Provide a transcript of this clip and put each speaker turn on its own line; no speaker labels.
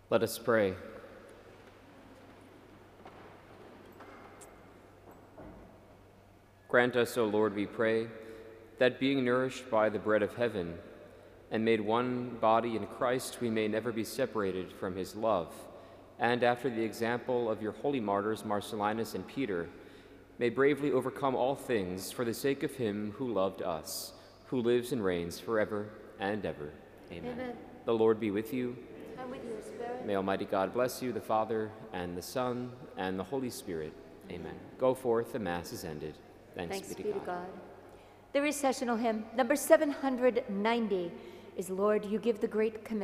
Let us pray. Grant us, O Lord, we pray, that being nourished by the bread of heaven and made one body in Christ, we may never be separated from his love, and after the example of your holy martyrs Marcellinus and Peter, may bravely overcome all things for the sake of him who loved us, who lives and reigns forever and ever. Amen.
Amen.
The Lord be with you.
And with your spirit.
May Almighty God bless you, the Father, and the Son, and the Holy Spirit. Amen. Go forth, the Mass is ended.
Thanks be to God. The recessional hymn, number 790, is Lord, You Give the Great Commission.